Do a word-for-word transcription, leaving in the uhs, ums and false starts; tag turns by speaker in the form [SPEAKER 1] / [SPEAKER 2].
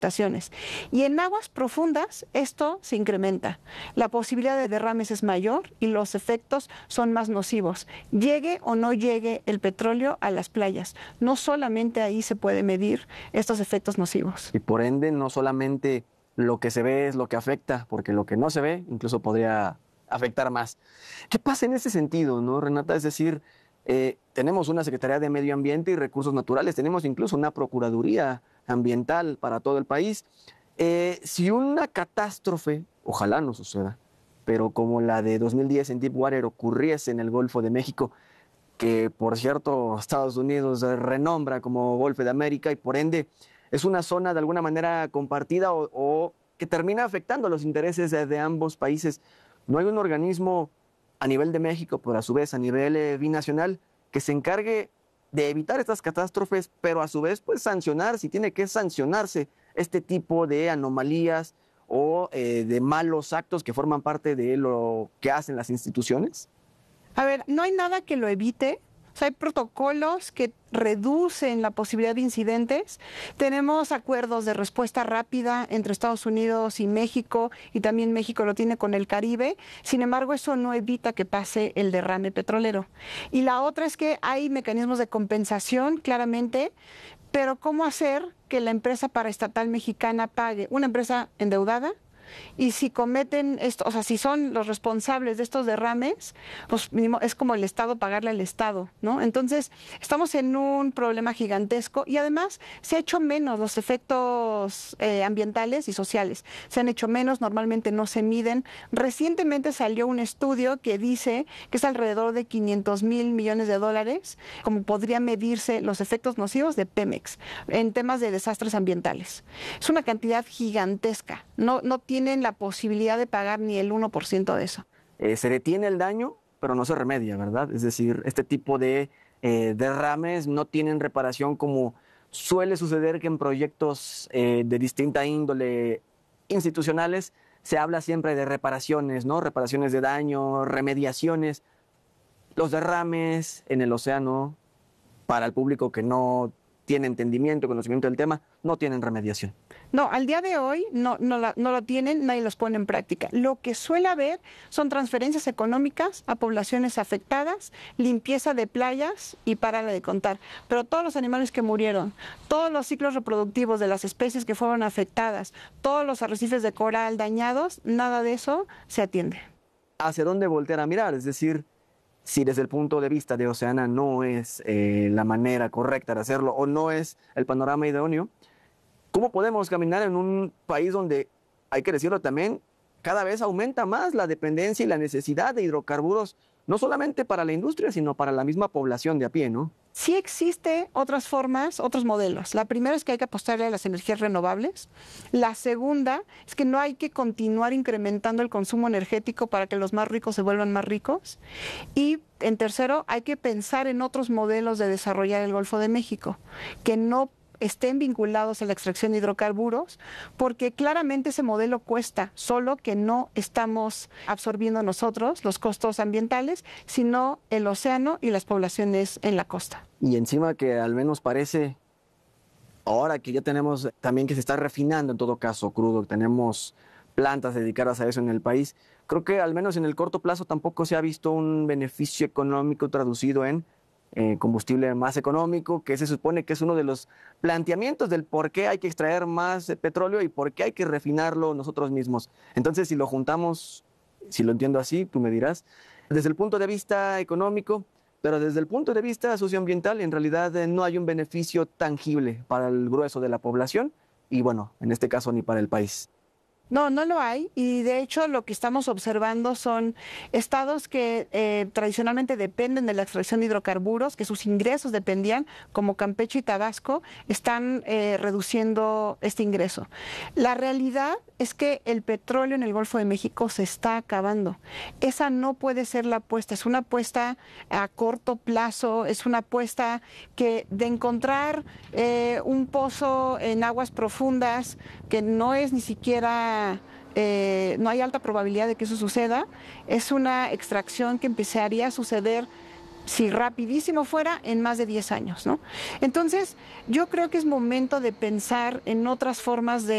[SPEAKER 1] estaciones. Y en aguas profundas esto se incrementa. La posibilidad de derrames es mayor y los efectos son más nocivos. Llegue o no llegue el petróleo a las playas, no solamente ahí se puede medir estos efectos nocivos.
[SPEAKER 2] Y por ende no solamente lo que se ve es lo que afecta, porque lo que no se ve incluso podría afectar más. ¿Qué pasa en ese sentido, no, Renata? Es decir, eh, tenemos una Secretaría de Medio Ambiente y Recursos Naturales, tenemos incluso una Procuraduría Ambiental para todo el país. Eh, si una catástrofe, ojalá no suceda, pero como la de dos mil diez en Deepwater ocurriese en el Golfo de México, que por cierto Estados Unidos renombra como Golfo de América y por ende es una zona de alguna manera compartida o, o que termina afectando los intereses de, de ambos países, ¿no hay un organismo a nivel de México, pero a su vez a nivel eh, binacional, que se encargue de evitar estas catástrofes, pero a su vez pues sancionar, si tiene que sancionarse este tipo de anomalías o eh, de malos actos que forman parte de lo que hacen las instituciones?
[SPEAKER 1] A ver, no hay nada que lo evite. O sea, hay protocolos que reducen la posibilidad de incidentes. Tenemos acuerdos de respuesta rápida entre Estados Unidos y México, y también México lo tiene con el Caribe. Sin embargo, eso no evita que pase el derrame petrolero. Y la otra es que hay mecanismos de compensación, claramente, pero ¿cómo hacer que la empresa paraestatal mexicana pague? Una empresa endeudada. Y si cometen esto, o sea, si son los responsables de estos derrames, pues es como el Estado pagarle al Estado, ¿no? Entonces, estamos en un problema gigantesco y además se ha hecho menos los efectos eh, ambientales y sociales. Se han hecho menos, normalmente no se miden. Recientemente salió un estudio que dice que es alrededor de quinientos mil millones de dólares, como podría medirse los efectos nocivos de Pemex en temas de desastres ambientales. Es una cantidad gigantesca, no, no tiene tienen la posibilidad de pagar ni el uno por ciento de eso.
[SPEAKER 2] Eh, se detiene el daño, pero no se remedia, ¿verdad? Es decir, este tipo de eh, derrames no tienen reparación como suele suceder que en proyectos eh, de distinta índole institucionales se habla siempre de reparaciones, ¿no? Reparaciones de daño, remediaciones. Los derrames en el océano, para el público que no tiene entendimiento, conocimiento del tema, no tienen remediación.
[SPEAKER 1] No, al día de hoy no, no, la, no lo tienen, nadie los pone en práctica. Lo que suele haber son transferencias económicas a poblaciones afectadas, limpieza de playas y párale de contar. Pero todos los animales que murieron, todos los ciclos reproductivos de las especies que fueron afectadas, todos los arrecifes de coral dañados, nada de eso se atiende.
[SPEAKER 2] ¿Hacia dónde voltear a mirar? Es decir, si desde el punto de vista de Oceana no es eh, la manera correcta de hacerlo o no es el panorama idóneo, ¿cómo podemos caminar en un país donde, hay que decirlo también, cada vez aumenta más la dependencia y la necesidad de hidrocarburos, no solamente para la industria, sino para la misma población de a pie, ¿no?
[SPEAKER 1] Sí existe otras formas, otros modelos. La primera es que hay que apostarle a las energías renovables. La segunda es que no hay que continuar incrementando el consumo energético para que los más ricos se vuelvan más ricos. Y en tercero, hay que pensar en otros modelos de desarrollar el Golfo de México, que no estén vinculados a la extracción de hidrocarburos, porque claramente ese modelo cuesta, solo que no estamos absorbiendo nosotros los costos ambientales, sino el océano y las poblaciones en la costa.
[SPEAKER 2] Y encima que al menos parece, ahora que ya tenemos también que se está refinando en todo caso crudo, tenemos plantas dedicadas a eso en el país, creo que al menos en el corto plazo tampoco se ha visto un beneficio económico traducido en Eh, combustible más económico, que se supone que es uno de los planteamientos del por qué hay que extraer más eh, petróleo y por qué hay que refinarlo nosotros mismos. Entonces, si lo juntamos, si lo entiendo así, tú me dirás, desde el punto de vista económico, pero desde el punto de vista socioambiental, en realidad eh, no hay un beneficio tangible para el grueso de la población y, bueno, en este caso ni para el país.
[SPEAKER 1] No, no lo hay, y de hecho lo que estamos observando son estados que eh, tradicionalmente dependen de la extracción de hidrocarburos, que sus ingresos dependían, como Campeche y Tabasco, están eh, reduciendo este ingreso. La realidad es que el petróleo en el Golfo de México se está acabando. Esa no puede ser la apuesta, es una apuesta a corto plazo, es una apuesta que de encontrar eh, un pozo en aguas profundas, que no es ni siquiera... Eh, no hay alta probabilidad de que eso suceda, es una extracción que empezaría a suceder, si rapidísimo fuera, en más de diez años, ¿no? Entonces, yo creo que es momento de pensar en otras formas de